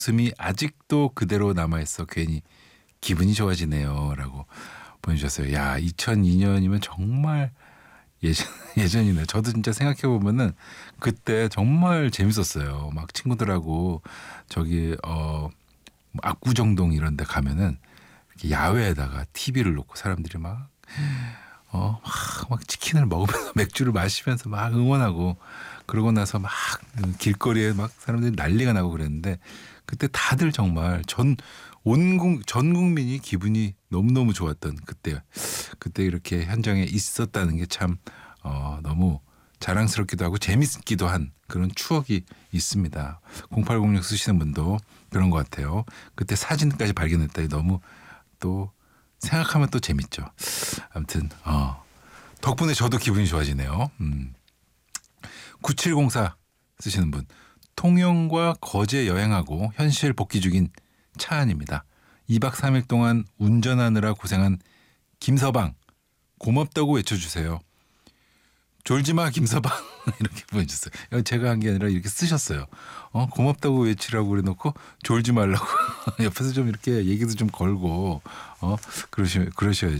웃음이 아직도 그대로 남아있어 괜히 기분이 좋아지네요. 라고 보내주셨어요. 야, 2002년이면 정말 예전, 예전이네. 저도 진짜 생각해보면은 그때 정말 재밌었어요. 막 친구들하고 저기, 뭐 압구정동 이런 데 가면은 이렇게 야외에다가 TV를 놓고 사람들이 막 치킨을 먹으면서 맥주를 마시면서 막 응원하고 그러고 나서 막 길거리에 막 사람들이 난리가 나고 그랬는데 그때 다들 정말 전 국민이 기분이 너무너무 좋았던 그때 이렇게 현장에 있었다는 게 참 너무 자랑스럽기도 하고 재밌기도 한 그런 추억이 있습니다. 0806 쓰시는 분도 그런 것 같아요. 그때 사진까지 발견했다니 너무 또 생각하면 또 재밌죠. 아무튼 덕분에 저도 기분이 좋아지네요. 9704 쓰시는 분. 통영과 거제 여행하고 현실 복귀 중인 차안입니다. 2박 3일 동안 운전하느라 고생한 김서방 고맙다고 외쳐주세요. 졸지마 김서방 이렇게 보내주셨어요. 이거 제가 한 게 아니라 이렇게 쓰셨어요. 고맙다고 외치라고 그래놓고 졸지 말라고 옆에서 좀 이렇게 얘기도 좀 걸고 그러셔야죠.